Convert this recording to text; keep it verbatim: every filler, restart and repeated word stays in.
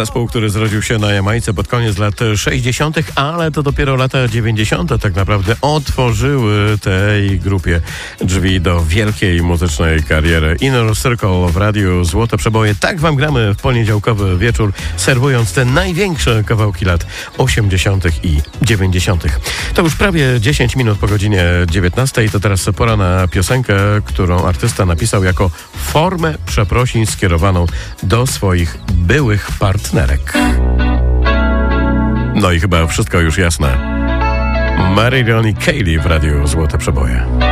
zespół, który zrodził się na Jamajce pod koniec lat sześćdziesiątych, ale to dopiero lata dziewięćdziesiąte tak naprawdę otworzyły tej grupie drzwi do wielkiej muzycznej kariery. Inner Circle w radiu Złote Przeboje. Tak wam gramy w poniedziałkowy wieczór, serwując te największe kawałki lat osiemdziesiątych i dziewięćdziesiątych. To już prawie dziesięć minut po godzinie dziewiętnastej. To teraz pora na piosenkę, którą artysta napisał jako formę przeprosin skierowaną do swoich byłych partnerek. No i chyba wszystko już jasne. Marilyn i Kaylee w radiu Złote Przeboje.